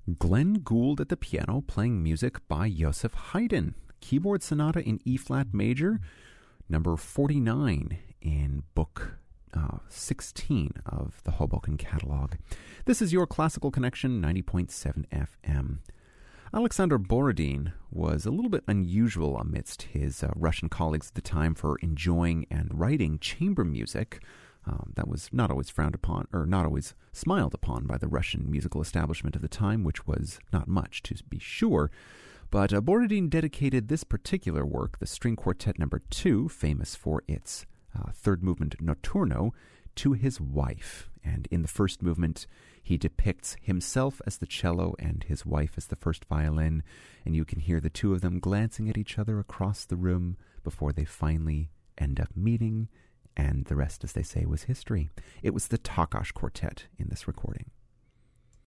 Glenn Gould at the piano playing music by Joseph Haydn. Keyboard Sonata in E-flat major, number 49 in book 16 of the Hoboken Catalog. This is your Classical Connection 90.7 FM. Alexander Borodin was a little bit unusual amidst his Russian colleagues at the time for enjoying and writing chamber music. That was not always frowned upon, or not always smiled upon by the Russian musical establishment of the time, which was not much, to be sure. But Borodin dedicated this particular work, the String Quartet No. 2, famous for its third movement Notturno, to his wife. And in the first movement, he depicts himself as the cello and his wife as the first violin, and you can hear the two of them glancing at each other across the room before they finally end up meeting. And the rest, as they say, was history. It was the Takács Quartet in this recording.